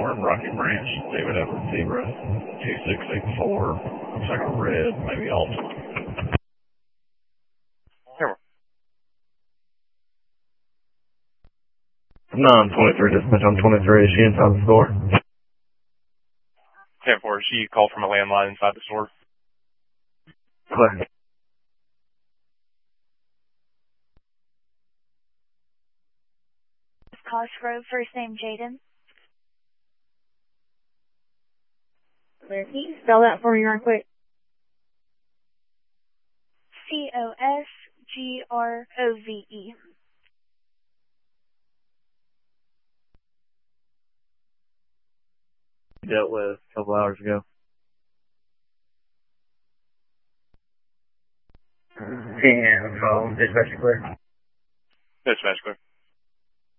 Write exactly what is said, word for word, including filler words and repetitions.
We're in Rocky Branch. David Edward Zebra. two six eight four. Looks like a red, maybe Alta. Here. nine twenty-three, dispatch on twenty-three. Is she inside the store? ten four, she called from a landline inside the store. Clear. Cosgrove, first name Jaden. Clear. Can you spell that for me real quick? C O S G R O V E. Dealt with a couple hours ago. Yeah, no problem. Dispatch clear. Dispatch clear.